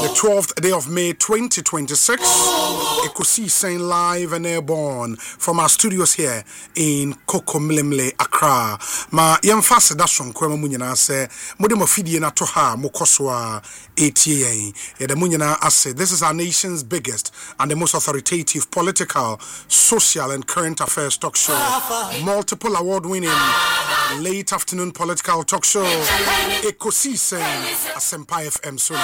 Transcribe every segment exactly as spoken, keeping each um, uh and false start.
the twelfth day of May twenty twenty-six. Ekosi saying live and airborne from our studios here in Kokomlemle, Accra. Ma yemfase da sonko mu nyina se mode mafidie na to ha mokoswa etie ye de mu nyina ase. This is our nation's biggest and the most authoritative political, social and current affairs talk show. Multiple award winning late afternoon political talk show. Ekosi saying Asempa F M so.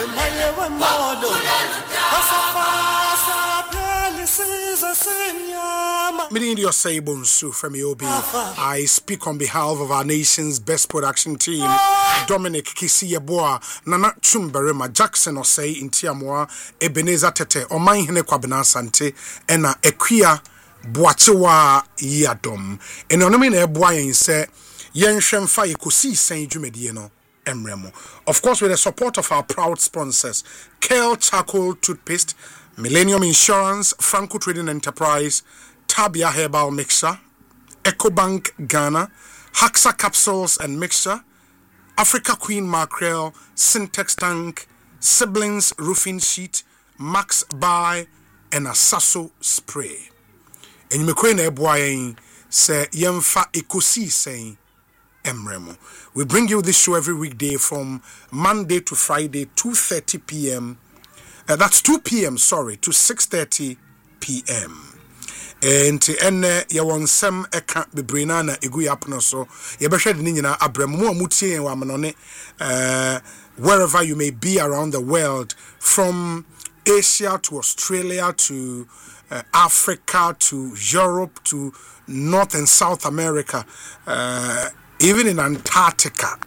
Meaning say bonsu from Obi. I speak on behalf of our nation's best production team. Dominic Kisiyeboa, Nana Chumberema, Jackson Osei Intiamoa, Ebenezer Tete, Oman Hene Kwabena Sante, Ena Equia Boachewa Yadom. And onomine Boyen say Yen Shemfa Ekusi Saint Jumedieno. Emremo. Of course, with the support of our proud sponsors, Kale Charcoal Toothpaste, Millennium Insurance, Franco Trading Enterprise, Tabia Herbal Mixture, EcoBank Ghana, Haxa Capsules and Mixture, Africa Queen Mackerel, Syntex Tank, Siblings Roofing Sheet, Max Buy, and Asaso Spray. And you may queen a boy say Yemfa Ekosi saying Emremo. We bring you this show every weekday from Monday to Friday, two thirty p.m. Uh, that's two p.m. sorry, to six thirty p.m. And ene ya wonsem eka bebrina na egu yapno so ye behwe de nyina abremu amutie wa menone uh wherever you may be around the world, from Asia to Australia to uh, Africa to Europe to North and South America, uh even in Antarctica.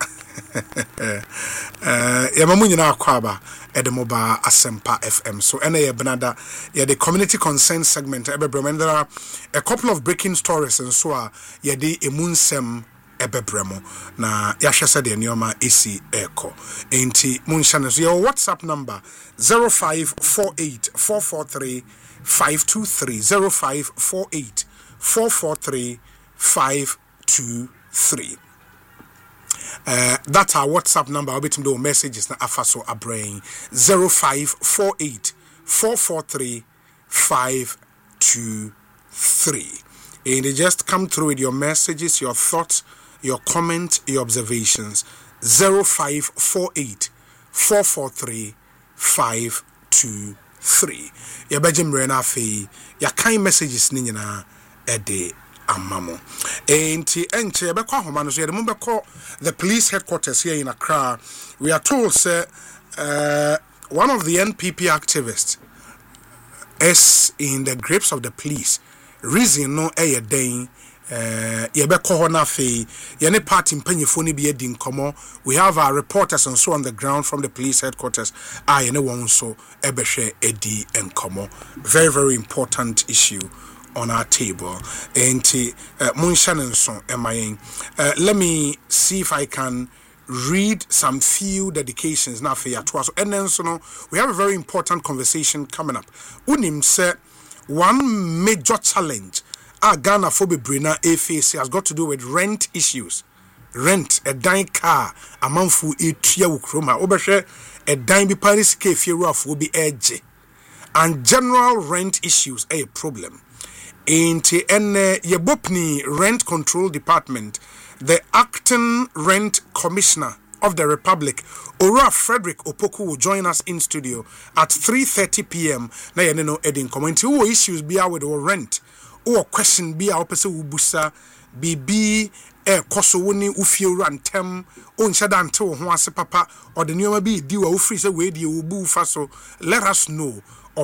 uh yamamu nyina akwaba Edemoba Asempa F M. So ene ye benada ye the community concern segment ebebrem. There are a couple of breaking stories and so are ye de emunsem ebebremo na yahwese de nioma esi eko enti munshane so your WhatsApp number zero five four eight four four three five two three zero five four eight four four three five two three. Uh, that's our WhatsApp number. I'll be to do messages na afaso abrain zero five four eight four four three five two three. And they just come through with your messages, your thoughts, your comments, your observations. zero five four eight four four three five two three. Ya bejim rena fe ya kind messages ni nyina ede amamo. Enti enche be kwa homa no so yedem be call the police headquarters here in Accra. We are told say uh, one of the N P P activists is in the grips of the police. Reason no eye den uh ye be call ho na fe ye ne party mpanyefo ni be edi nkomo. We have our reporters and so on the ground from the police headquarters. Ah ye ne won so ebehwe edi nkomo. Very very important issue on our table. And uh, uh, let me see if I can read some few dedications now for you. And then so no, we have a very important conversation coming up. Unim said one major challenge our Ghana for Brina A face has got to do with rent issues. Rent a dine car a month for each kroma obeshe a dine be Paris cafe rough will be edgy. And general rent issues a problem. Into en Yebopni Rent Control Department, the acting rent commissioner of the Republic, Ora Frederick Opoku, will join us in studio at three thirty p.m. Na ye no edin comment who issues be with or rent or question be our person ubusa bibi e koso woni ufie rantem on shadante ho ase papa or the new be di wa ufri se we di ubu fa so. Let us know